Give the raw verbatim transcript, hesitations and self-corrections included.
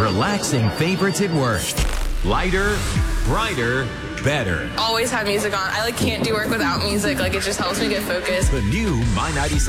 Relaxing favorites at work. Lighter, brighter, better. Always have music on. I like can't do work without music. Like it just helps me get focused. The new My ninety-seven